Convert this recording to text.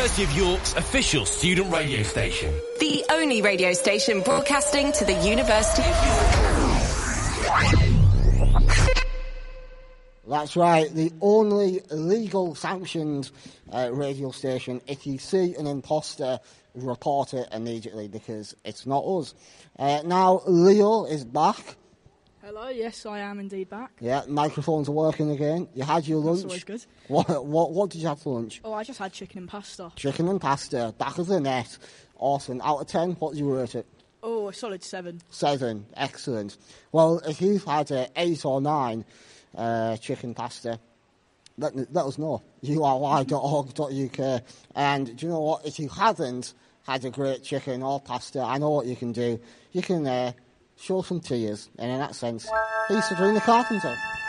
University of York's official student radio station. The only radio station broadcasting to the University of York. That's right, the only legal sanctioned radio station. If you see an imposter, report it immediately because it's not us. Now, Leo is back. Hello, yes, I am indeed back. Yeah, microphones are working again. You had your lunch. That's always good. What did you have for lunch? Oh, I just had chicken and pasta. Chicken and pasta, back of the net. Awesome. Out of 10, what did you rate it? Oh, a solid 7. 7, excellent. Well, if you've had 8 or 9 chicken pasta, let us know. URY.org.uk. And do you know what? If you haven't had a great chicken or pasta, I know what you can do. You can show some tears, and in that sense, he's Sabrina Carpenter.